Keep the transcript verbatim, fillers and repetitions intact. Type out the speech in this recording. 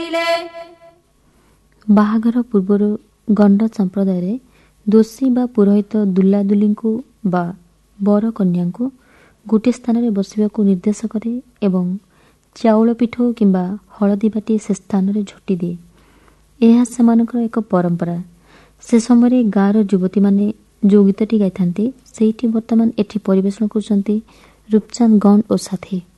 କରିଲେ। ବାହାଘର ପୂର୍ବରୁ ଗଣ୍ଡ ସମ୍ପ୍ରଦାୟରେ ଦୋଷୀ ବା ପୁରୋହିତ ଦୁଲାଦୁଲିଙ୍କୁ ବା ବର କନ୍ୟାଙ୍କୁ ଗୋଟିଏ ସ୍ଥାନରେ ବସିବାକୁ ନିର୍ଦ୍ଦେଶ କରେ ଏବଂ ଚାଉଳ ପିଠ କିମ୍ବା ହଳଦୀ ବାଟି ସେ ସ୍ଥାନରେ ଝୋଟି ଦିଏ। ଏହା ସେମାନଙ୍କର ଏକ ପରମ୍ପରା। ସେ ସମୟରେ ଗାଁର ଯୁବତୀମାନେ ଯେଉଁ ଗୀତଟି ଗାଇଥାନ୍ତି ସେଇଠି ବର୍ତ୍ତମାନ ଏଠି ପରିବେଷଣ କରୁଛନ୍ତି ରୂପଚାନ୍ଦ ଗଣ୍ଡ ଓ ସାଥୀ।